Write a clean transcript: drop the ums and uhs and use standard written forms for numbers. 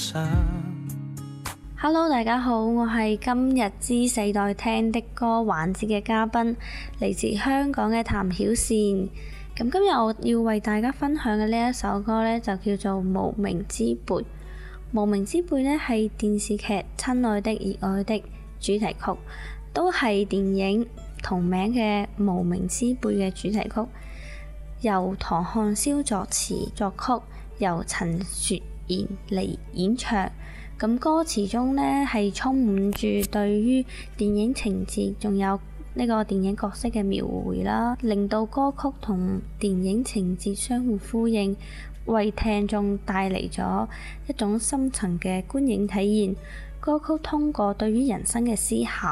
想。 Hello， 大家好，我係今日之世代聽的歌環節嘅嘉賓，嚟自香港嘅譚曉倩。咁今日我要為大家分享嘅呢一首歌呢，就叫做《無名之輩》。《無名之輩》呢係電視劇《親愛的熱愛的》主題曲，都係電影同名嘅《無名之輩》嘅主題曲，由唐漢霄作詞作曲，由陳雪賢嚟演唱。咁歌詞中呢係充滿住對於電影情節，仲有呢個電影角色嘅描繪啦，令到歌曲同電影情節相互呼應，為聽眾帶嚟咗一種深層嘅觀影體驗。歌曲通過對於人生嘅思考，